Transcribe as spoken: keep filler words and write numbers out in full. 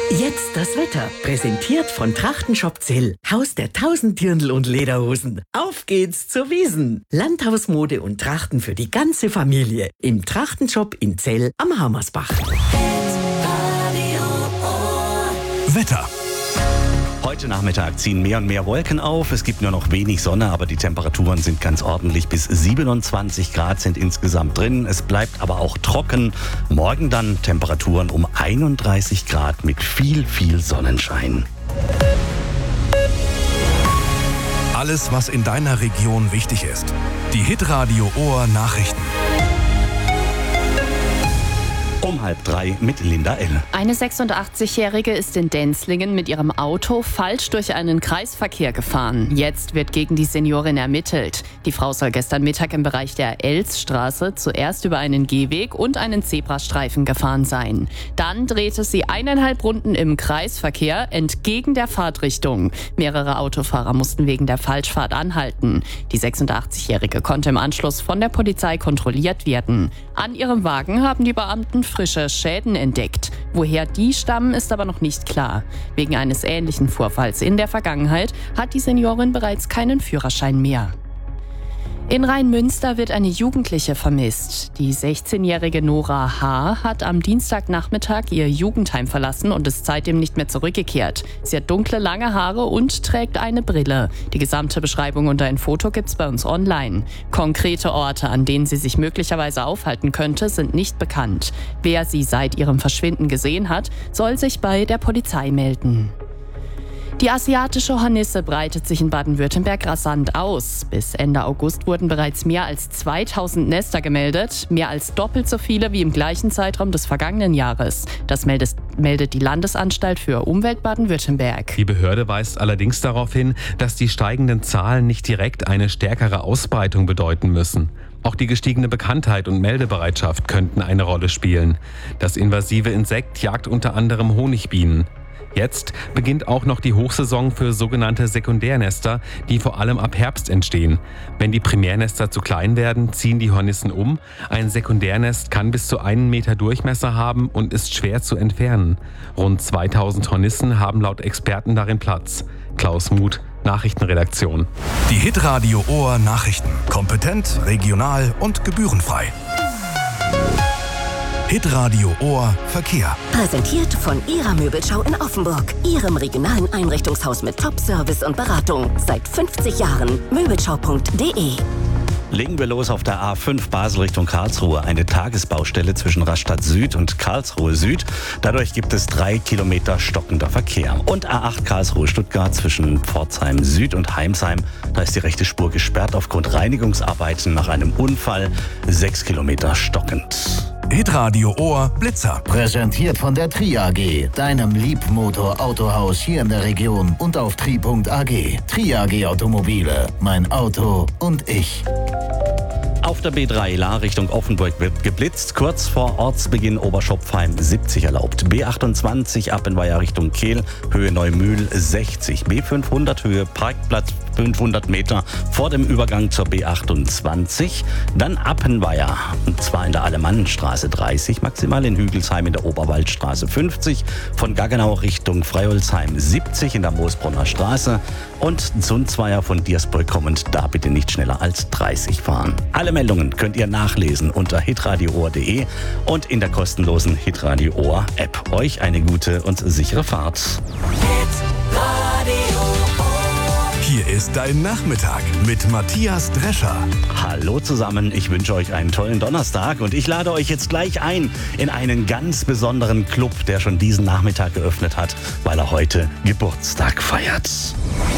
Jetzt das Wetter. Präsentiert von Trachtenshop Zell. Haus der tausend Dirndl und Lederhosen. Auf geht's zur Wiesn. Landhausmode und Trachten für die ganze Familie. Im Trachtenshop in Zell am Hammersbach. Wetter. Heute Nachmittag ziehen mehr und mehr Wolken auf. Es gibt nur noch wenig Sonne, aber die Temperaturen sind ganz ordentlich. Bis siebenundzwanzig Grad sind insgesamt drin. Es bleibt aber auch trocken. Morgen dann Temperaturen um einunddreißig Grad mit viel, viel Sonnenschein. Alles, was in deiner Region wichtig ist. Die Hitradio Ohr Nachrichten. Um halb drei mit Linda L. Eine sechsundachtzigjährige ist in Denzlingen mit ihrem Auto falsch durch einen Kreisverkehr gefahren. Jetzt wird gegen die Seniorin ermittelt. Die Frau soll gestern Mittag im Bereich der Elsstraße zuerst über einen Gehweg und einen Zebrastreifen gefahren sein. Dann drehte sie eineinhalb Runden im Kreisverkehr entgegen der Fahrtrichtung. Mehrere Autofahrer mussten wegen der Falschfahrt anhalten. Die sechsundachtzigjährige konnte im Anschluss von der Polizei kontrolliert werden. An ihrem Wagen haben die Beamten frische Schäden entdeckt. Woher die stammen, ist aber noch nicht klar. Wegen eines ähnlichen Vorfalls in der Vergangenheit hat die Seniorin bereits keinen Führerschein mehr. In Rheinmünster wird eine Jugendliche vermisst. Die sechzehnjährige Nora H. hat am Dienstagnachmittag ihr Jugendheim verlassen und ist seitdem nicht mehr zurückgekehrt. Sie hat dunkle, lange Haare und trägt eine Brille. Die gesamte Beschreibung und ein Foto gibt's bei uns online. Konkrete Orte, an denen sie sich möglicherweise aufhalten könnte, sind nicht bekannt. Wer sie seit ihrem Verschwinden gesehen hat, soll sich bei der Polizei melden. Die asiatische Hornisse breitet sich in Baden-Württemberg rasant aus. Bis Ende August wurden bereits mehr als zweitausend Nester gemeldet, mehr als doppelt so viele wie im gleichen Zeitraum des vergangenen Jahres. Das meldet, meldet die Landesanstalt für Umwelt Baden-Württemberg. Die Behörde weist allerdings darauf hin, dass die steigenden Zahlen nicht direkt eine stärkere Ausbreitung bedeuten müssen. Auch die gestiegene Bekanntheit und Meldebereitschaft könnten eine Rolle spielen. Das invasive Insekt jagt unter anderem Honigbienen. Jetzt beginnt auch noch die Hochsaison für sogenannte Sekundärnester, die vor allem ab Herbst entstehen. Wenn die Primärnester zu klein werden, ziehen die Hornissen um. Ein Sekundärnest kann bis zu einen Meter Durchmesser haben und ist schwer zu entfernen. Rund zweitausend Hornissen haben laut Experten darin Platz. Klaus Muth, Nachrichtenredaktion. Die Hitradio Ohr Nachrichten. Kompetent, regional und gebührenfrei. Hitradio Ohr Verkehr. Präsentiert von Ihrer Möbelschau in Offenburg. Ihrem regionalen Einrichtungshaus mit Top-Service und Beratung. Seit fünfzig Jahren. Möbelschau punkt de. Legen wir los auf der A fünf Basel Richtung Karlsruhe. Eine Tagesbaustelle zwischen Rastatt Süd und Karlsruhe Süd. Dadurch gibt es drei Kilometer stockender Verkehr. Und A acht Karlsruhe Stuttgart zwischen Pforzheim Süd und Heimsheim. Da ist die rechte Spur gesperrt aufgrund Reinigungsarbeiten nach einem Unfall. Sechs Kilometer stockend. Hitradio Ohr Blitzer. Präsentiert von der Tri A G, deinem Liebmotor-Autohaus hier in der Region und auf tri punkt a g. Tri A G Automobile, mein Auto und ich. Auf der B drei Lahr Richtung Offenburg wird geblitzt. Kurz vor Ortsbeginn Oberschopfheim siebzig erlaubt. B achtundzwanzig Appenweier Richtung Kehl, Höhe Neumühl sechzig. B fünfhundert Höhe Parkplatz fünfhundert Meter vor dem Übergang zur B achtundzwanzig. Dann Appenweier, und zwar in der Alemannenstraße dreißig, maximal in Hügelsheim in der Oberwaldstraße fünfzig. Von Gaggenau Richtung Freiholzheim siebzig in der Moosbrunner Straße. Und Zunzweier von Diersburg kommend, da bitte nicht schneller als dreißig fahren. Alle Meldungen könnt ihr nachlesen unter hitradio ohr punkt de und in der kostenlosen Hitradio Ohr App. Euch eine gute und sichere Fahrt. Hier ist dein Nachmittag mit Matthias Drescher. Hallo zusammen, ich wünsche euch einen tollen Donnerstag und ich lade euch jetzt gleich ein in einen ganz besonderen Club, der schon diesen Nachmittag geöffnet hat, weil er heute Geburtstag feiert.